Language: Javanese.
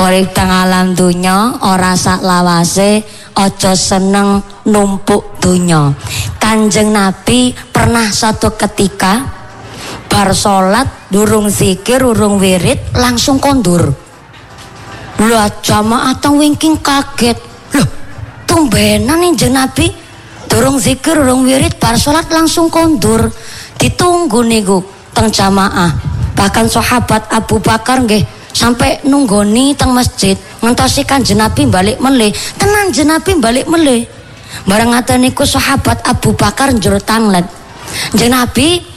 Urip teng alam dunya ora sak lawase, aja seneng numpuk dunya. Kanjeng Nabi pernah satu ketika bar salat durung zikir, durung wirid langsung kondur. Lah jamaah teng wingking kaget. Loh, tumbenan Kanjeng Nabi durung zikir, durung wirid bar salat langsung kondur. Ditunggu niku teng jamaah. Bahkan sahabat Abu Bakar nggih sampai nunggoni teng masjid ngentosi Kanjeng Nabi balik melih. Tenan Kanjeng Nabi balik melih. Bareng ngaten niku sahabat Abu Bakar njur tanglet. Kanjeng Nabi